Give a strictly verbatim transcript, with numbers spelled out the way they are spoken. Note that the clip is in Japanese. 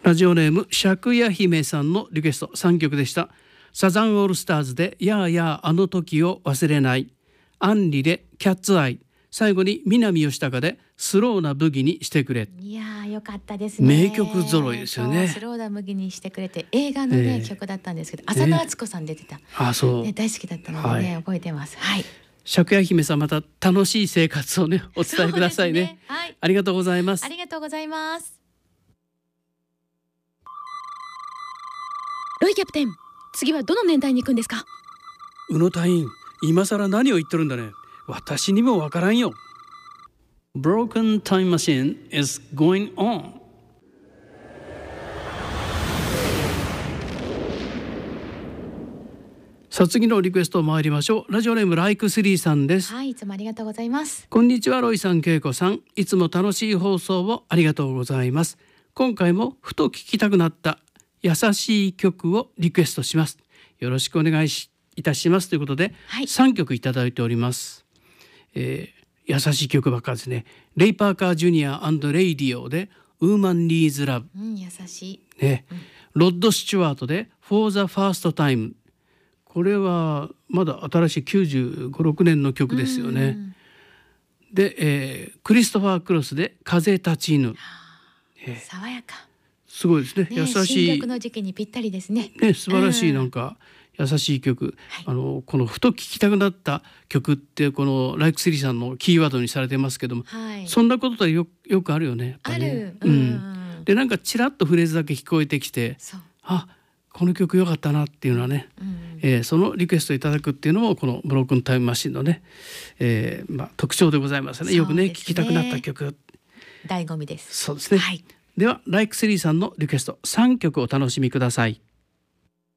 ラジオネーム釈夜姫さんのリクエストさんきょくでした。サザンオールスターズでやあやああの時を忘れない、アンリでキャッツアイ、最後に南吉高でスローなブギにしてくれ。 いやーよかったですね。 名曲揃いですよね。 スローなブギにしてくれて映画の、ねえー、曲だったんですけど、浅野敦子さん出てた、 あそう、 ね、大好きだったのでね、はい、覚えてます。はい、 釈夜姫さん、また楽しい生活をねお伝えください ね, ね、はい、ありがとうございます。 ありがとうございます。ロイキャプテン、次はどの年代に行くんですか？ 宇野隊員、今更何を言ってるんだね。私にもわからんよ。 Broken Time Machine is going on。 さあ次のリクエスト参りましょう。ラジオネームライクスリーさんです。 はい、いつもありがとうございます。 こんにちは、ロイさん、ケイコさん、いつも楽しい放送をありがとうございます。今回もふと聞きたくなった優しい曲をリクエストします。よろしくお願いしいたしますということで、はい、さんきょくいただいております。えー、優しい曲ばっかりですね。レイ・パーカージュニア&レイディオでウーマン・ニーズ・ラブ、 うん、優しい、 ね、うん、ロッド・スチュワートで For the First Time。 これはまだ新しいきゅうじゅうご、ろくねんの曲ですよね。で、えー、クリストファー・クロスで風立ちぬ、 えー、爽やか、 すごいですね。優しい新緑の時期にぴったりですね。 ね、素晴らしい、なんか優しい曲、はい、あのこのふと聴きたくなった曲ってこのライクスリーさんのキーワードにされてますけども、はい、そんなことってよ、よくあるよね。やっぱりね、ある、うん、でなんかちらっとフレーズだけ聞こえてきて、あ、この曲良かったなっていうのはね、うん、えー、そのリクエストいただくっていうのもこのブロークンタイムマシンのね、えーまあ、特徴でございますね。よくね、聴きたくなった曲、 醍醐味です。 そうですね、はい、ではライクスリーさんのリクエストさんきょくお楽しみください。